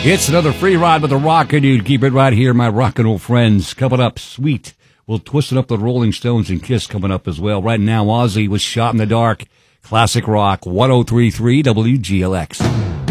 It's another free ride with the Rockin' Dude. Keep it right here, my rockin' old friends. Coming up, Sweet. We'll twist it up the Rolling Stones and Kiss coming up as well. Right now, Ozzy was Shot in the Dark. Classic rock, 103.3 WGLX.